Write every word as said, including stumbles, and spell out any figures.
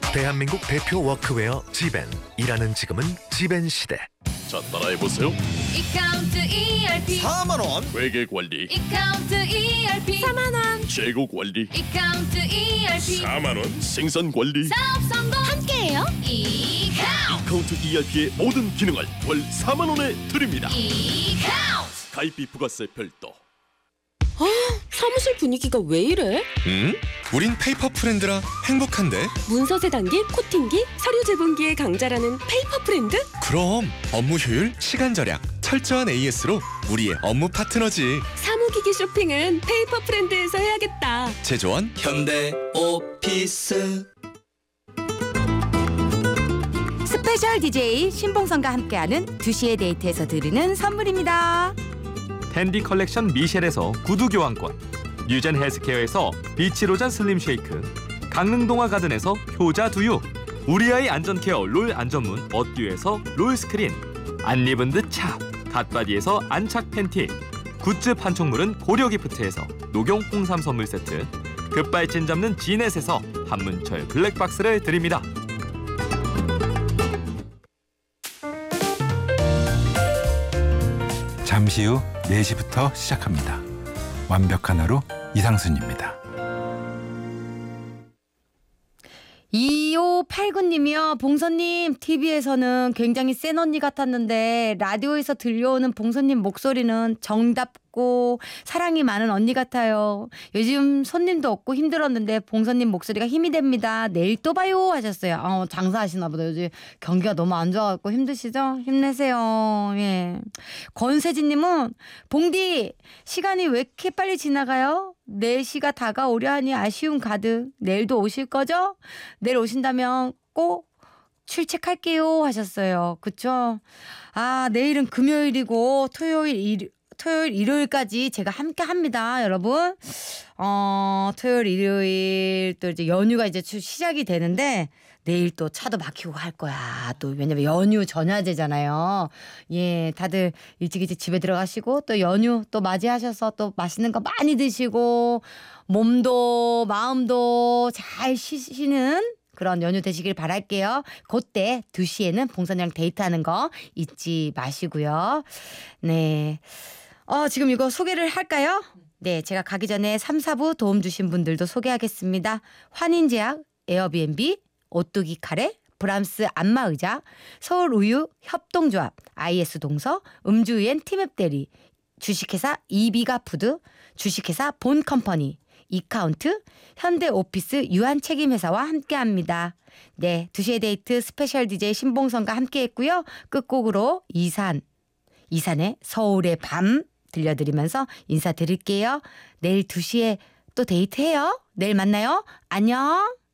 대한민국 대표 워크웨어 지벤. 일하는 지금은 지벤 시대. 자, 따라해보세요. 이카운트 이알피 사만 원. 회계관리 이카운트 이알피 사만 원. 재고관리 이카운트 이알피 사만 원. 생산관리 사업 성공 함께해요. 이카운트 카운트 이알피의 모든 기능을 월 사만 원에 드립니다. 이카운트 가입비 부가세 별도. 사무실 분위기가 왜 이래? 응? 우린 페이퍼 프렌드라 행복한데. 문서 재단기, 코팅기, 서류 제본기의 강자라는 페이퍼 프렌드? 그럼 업무 효율, 시간 절약, 철저한 에이에스로 우리의 업무 파트너지. 사무기기 쇼핑은 페이퍼 프렌드에서 해야겠다. 제조원 현대 오피스. 스페셜 디제이 신봉선과 함께하는 두 시의 데이트에서 드리는 선물입니다. 텐디 컬렉션 미셸에서 구두 교환권, 뉴젠 헬스케어에서 비치로잔 슬림 쉐이크, 강릉동화 가든에서 효자 두유, 우리 아이 안전케어 롤 안전문 어듀에서 롤 스크린, 안 입은 듯 차, 갓바디에서 안착 팬티, 굿즈 판촉물은 고려기프트에서 녹용 홍삼 선물 세트, 급발진 잡는 지넷에서 한문철 블랙박스를 드립니다. 잠시 후 네 시부터 시작합니다. 완벽한 하루 이상순입니다. 이오팔구 님이요. 봉선님, 티비에서는 굉장히 센 언니 같았는데 라디오에서 들려오는 봉선님 목소리는 정답고 사랑이 많은 언니 같아요. 요즘 손님도 없고 힘들었는데 봉선님 목소리가 힘이 됩니다. 내일 또 봐요 하셨어요. 어, 장사하시나 보다. 요즘 경기가 너무 안 좋아갖고 힘드시죠? 힘내세요. 예. 권세진님은 봉디 시간이 왜 이렇게 빨리 지나가요? 네 시가 다가오려 하니 아쉬움 가득. 내일도 오실 거죠? 내일 오신다면 꼭 출첵할게요 하셨어요. 그쵸? 아, 내일은 금요일이고 토요일, 일, 토요일, 일요일까지 제가 함께 합니다, 여러분. 어, 토요일, 일요일 또 이제 연휴가 이제 시작이 되는데 내일 또 차도 막히고 할 거야. 또 왜냐면 연휴 전야제잖아요. 예, 다들 일찍 일찍 집에 들어가시고 또 연휴 또 맞이하셔서 또 맛있는 거 많이 드시고 몸도 마음도 잘 쉬시는 그런 연휴 되시길 바랄게요. 그때 두 시에는 봉선이랑 데이트하는 거 잊지 마시고요. 네. 어, 지금 이거 소개를 할까요? 네, 제가 가기 전에 삼, 사부 도움 주신 분들도 소개하겠습니다. 환인제약, 에어비앤비, 오뚜기 카레, 브람스 안마의자, 서울우유 협동조합, 아이에스 동서, 음주의엔 티맵 대리, 주식회사 이비가푸드, 주식회사 본컴퍼니, 이카운트, 현대오피스 유한책임회사와 함께합니다. 네, 두 시의 데이트 스페셜 디제이 신봉선과 함께했고요. 끝곡으로 이산, 이산의 서울의 밤 들려드리면서 인사드릴게요. 내일 두 시에 또 데이트해요. 내일 만나요. 안녕.